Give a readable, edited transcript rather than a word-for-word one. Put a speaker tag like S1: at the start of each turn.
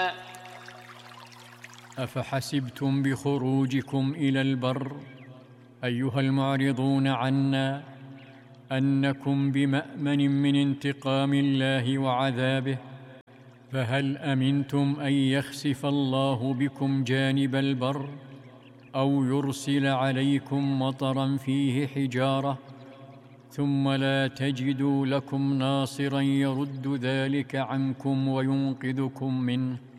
S1: أفحسبتم بخروجكم إلى البر أيها المعرضون عنا أنكم بمأمن من انتقام الله وعذابه؟ فهل أمنتم أن يخسف الله بكم جانب البر أو يرسل عليكم مطرا فيه حجارة ثم لا تجدوا لكم ناصرا يرد ذلك عنكم وينقذكم منه؟